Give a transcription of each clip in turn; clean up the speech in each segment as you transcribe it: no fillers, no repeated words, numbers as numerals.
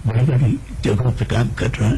बड़ी बड़ी जगहों पे काम कर रहे हैं,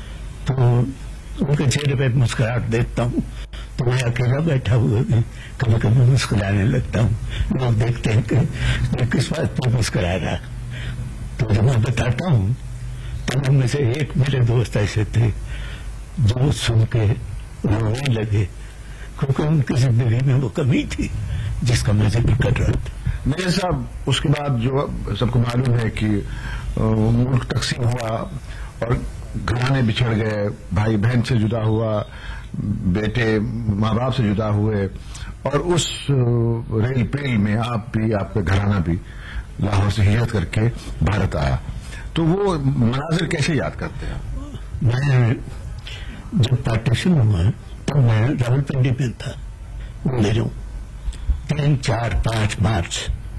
तो उनके चेहरे पे मुस्कुराहट देखता हूँ तो मैं अकेला बैठा हुआ भी कभी कभी मुस्कुराने लगता हूँ। लोग देखते हैं कि किस बात पर मुस्कुरा रहा, तो जब मैं बताता हूँ तो उनमें से एक मेरे दोस्त ऐसे थे जो सुन के रोने लगे, क्योंकि उनकी जिंदगी में वो कमी थी जिसका मैं जिक्र कर रहा था। मेरे साहब, उसके बाद जो सबको मालूम है कि मुल्क तकसीम हुआ और घराने बिछड़ गए, भाई बहन से जुदा हुआ, बेटे माँ बाप से जुदा हुए, और उस रेल पेल में आप भी, आपका घराना भी लाहौर से हिजरत करके भारत आया, तो वो मनाजिर कैसे याद करते हैं? मैं जब पार्टीशन हुआ तो मैं रावलपिंडी में था, ले जाऊं 3, 4, 5 मार्च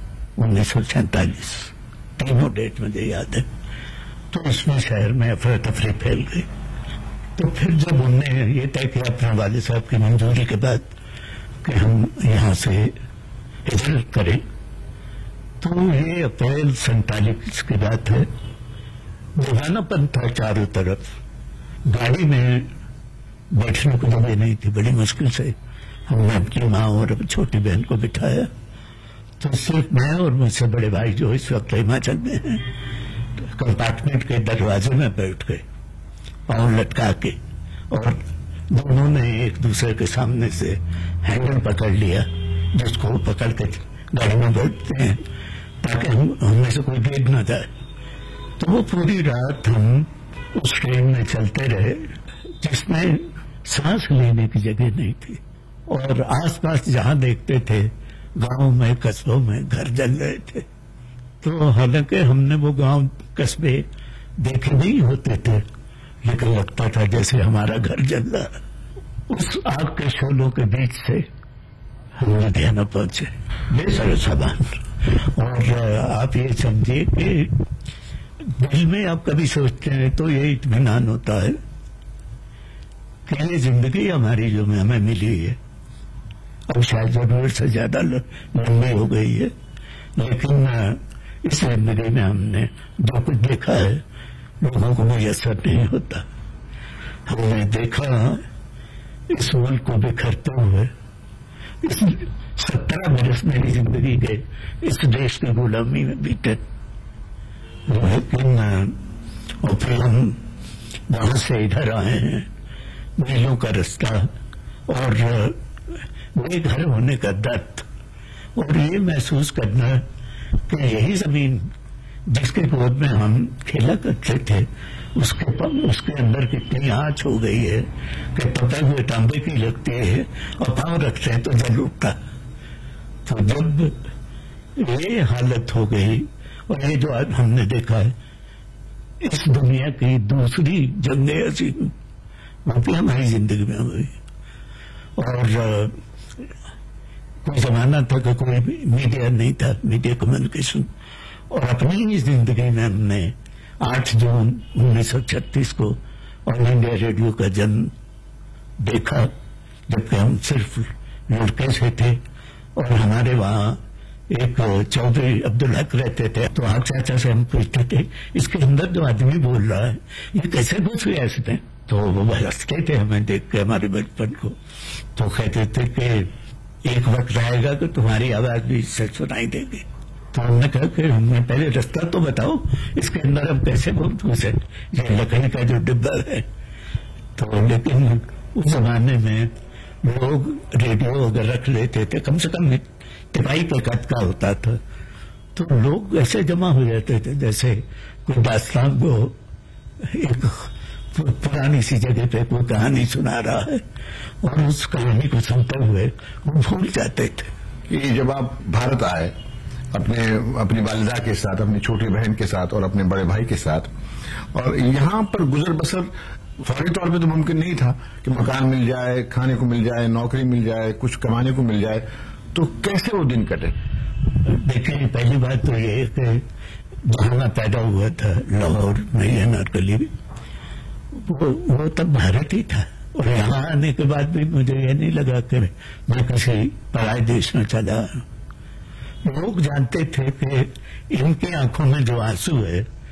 1947, तीनों डेट मुझे याद है। तो इसमें शहर में अफरा तफरी फैल गई। तो फिर जब उनने ये तय किया अपने वालिद साहब की मंजूरी के बाद कि हम यहाँ से हिजरत करें, तो ये अप्रैल 47 की बात है। दीवानापन था चारों तरफ, गाड़ी में बैठने को जगह नहीं थी, बड़ी मुश्किल से हमने अपनी माँ और छोटी बहन को बिठाया, तो सिर्फ मैं और मुझसे बड़े भाई जो इस वक्त हिमाचल में हैं, कंपार्टमेंट के दरवाजे में बैठ गए पाँव लटका के, और दोनों ने एक दूसरे के सामने से हैंडल पकड़ लिया, जिसको पकड़ के गाड़ी में बैठते हैं ताकि हम में से कोई गिर न जाए। तो वो पूरी रात हम उस ट्रेन में चलते रहे जिसमें सांस लेने की जगह नहीं थी, और आसपास जहां देखते थे गांव में कस्बों में घर जल रहे थे। तो हालांकि हमने वो गांव कस्बे देखे नहीं होते थे, लेकिन लगता था जैसे हमारा घर जल रहा। उस आग के शोलों के बीच से हम लुधियाना पहुंचे बेसर सामान। और आप ये समझिए कि दिल में आप कभी सोचते हैं तो ये इत्मीनान होता है कि ये जिंदगी हमारी जो हमें मिली है, अब शायद जरूरत से ज्यादा लंबी हो गई है, लेकिन इस जिंदगी में हमने जो कुछ देखा है लोगों को मुयसर नहीं होता। हमने देखा इस मुल्क को बिखरते हुए, इस 17 बरस मेरी जिंदगी के इस देश की गुलामी में बीते, लेकिन और फिर हम वहां से इधर आए हैं, मीलों का रास्ता और बेघर होने का दर्द, और ये महसूस करना कि यही जमीन जिसके गोद में हम खेला करते थे उसके अंदर कितनी आँच हो गई है कि पता हुए तांबे की लगती है और पांव रखते हैं तो जल उठता। तो जब ये हालत हो गई, और ये जो आज हमने देखा है इस दुनिया की दूसरी जंगे अजीम, वो भी हमारी जिंदगी में हुई। और कोई जमाना था कि कोई मीडिया नहीं था, मीडिया कम्युनिकेशन, और अपनी ही जिंदगी में हमने 8 जून 1936 को ऑल इंडिया रेडियो का जन्म देखा, जबकि हम सिर्फ लड़के से थे। और हमारे वहाँ एक चौधरी अब्दुल हक रहते थे, तो आप चाचा से हम पूछते थे इसके अंदर जो आदमी बोल रहा है ये कैसे घुस गया इसमें, तो वो हंसते थे हमें देख के, हमारे बचपन को। तो कहते थे कि एक वक्त आएगा कि तुम्हारी आवाज भी इससे सुनाई देगी। तो हमने कहा कि हमें पहले रास्ता तो बताओ, इसके अंदर हम कैसे घुसे, ये लकड़ी का जो डिब्बा है। तो लेकिन उस जमाने में लोग रेडियो अगर रख लेते थे, कम से कम तिपाही के कद का होता था, तो लोग ऐसे जमा हो जाते थे जैसे कोई दास्तान को एक पुरानी सी जगह पे कोई कहानी सुना रहा है, और उस कहानी को सुनते हुए वो भूल जाते थे। ये जब आप भारत आए अपनी वालिदा के साथ, अपनी छोटी बहन के साथ और अपने बड़े भाई के साथ, और यहाँ पर गुजर बसर फौरी तौर पे तो मुमकिन नहीं था कि मकान मिल जाए, खाने को मिल जाए, नौकरी मिल जाए, कुछ कमाने को मिल जाए, तो कैसे वो दिन कटे? देखिए, पहली बात तो ये है कि जहां मैं पैदा हुआ था लाहौर नई नारकली, वो तब भारत ही था, और यहाँ आने के बाद भी मुझे ये नहीं लगा कि मैं किसी पराए देश में चला। लोग जानते थे कि इनकी आंखों में जो आंसू है